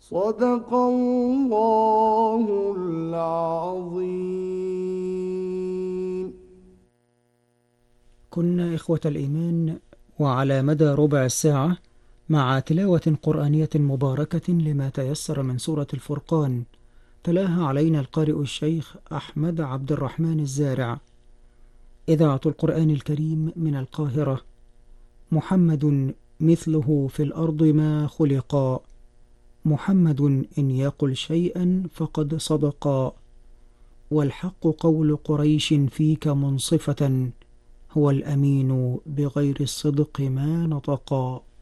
صدق الله العظيم. كنا إخوة الإيمان، وعلى مدى ربع الساعة مع تلاوة قرآنية مباركة لما تيسر من سورة الفرقان، تلاها علينا القارئ الشيخ أحمد عبد الرحمن الزارع. إذاعة القرآن الكريم من القاهرة. محمد مثله في الأرض ما خلقا، محمد إن يقل شيئا فقد صدقا، والحق قول قريش فيك منصفة، هو الأمين بغير الصدق ما نطقا.